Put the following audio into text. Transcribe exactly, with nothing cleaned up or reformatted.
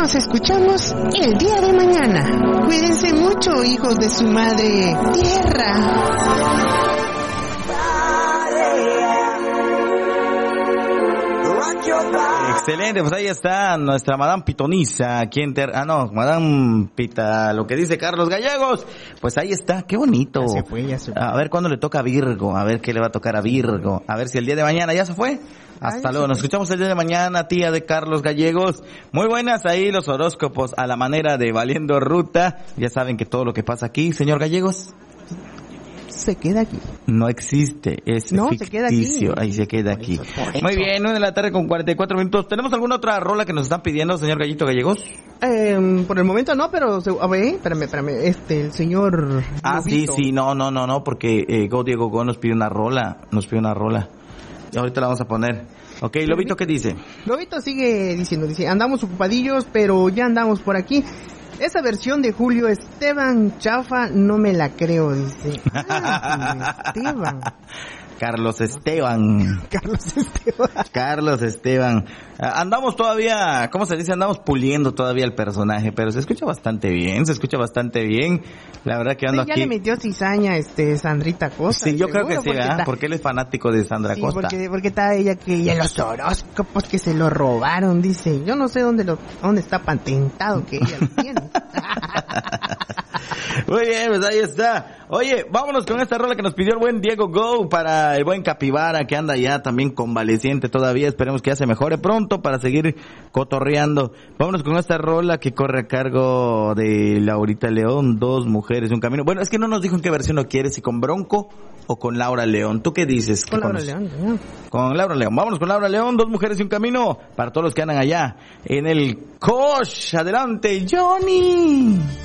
nos escuchamos el día de mañana. Cuídense mucho, hijos de su madre tierra. Excelente, pues ahí está nuestra Madame Pitoniza, quien ter... ah no, Madame Pita, lo que dice Carlos Gallegos, pues ahí está, qué bonito. Ya se fue, ya se fue. A ver cuándo le toca a Virgo, a ver qué le va a tocar a Virgo, a ver si el día de mañana ya se fue. Hasta Ay, luego, nos escuchamos el día de mañana, tía de Carlos Gallegos. Muy buenas ahí los horóscopos a la manera de Valiendo Ruta. Ya saben que todo lo que pasa aquí, señor Gallegos, se queda aquí. No existe, es no, ficticio, se queda aquí. Ahí se queda aquí. Muy bien, una de la tarde con cuarenta y cuatro minutos. ¿Tenemos alguna otra rola que nos están pidiendo, señor Gallito Gallegos? Eh, por el momento no, pero, a ver, espérame, espérame, este, el señor... Ah, Lobito. sí, sí, no, no, no, no, porque eh, Go Diego Go nos pide una rola, nos pide una rola. Y ahorita la vamos a poner. Ok, Lobito, ¿qué dice? Lobito sigue diciendo, dice, andamos ocupadillos, pero ya andamos por aquí. Esa versión de Julio Esteban chafa no me la creo, dice. Ay, Esteban. Carlos Esteban. Carlos Esteban. Carlos Esteban. Andamos todavía, ¿cómo se dice? Andamos puliendo todavía el personaje, pero se escucha bastante bien, se escucha bastante bien. La verdad que ando sí, ya aquí. Ya le metió cizaña este Sandrita Costa. Sí, yo creo que sí, porque, ¿verdad? Está... porque él es fanático de Sandra sí, Costa. Porque, porque está ella que y en los horóscopos que se lo robaron, dice. Yo no sé dónde lo dónde está patentado que ella lo tiene. Muy bien, pues ahí está. Oye, vámonos con esta rola que nos pidió el buen Diego Go para el buen Capibara, que anda ya también convaleciente todavía. Esperemos que ya se mejore pronto para seguir cotorreando. Vámonos con esta rola que corre a cargo de Laurita León, Dos Mujeres y un Camino. Bueno, es que no nos dijo en qué versión lo quiere, si con Bronco o con Laura León. ¿Tú qué dices? Con ¿Qué Laura conoces? León. Ya. Con Laura León. Vámonos con Laura León, Dos Mujeres y un Camino. Para todos los que andan allá en el Coach. Adelante, Johnny.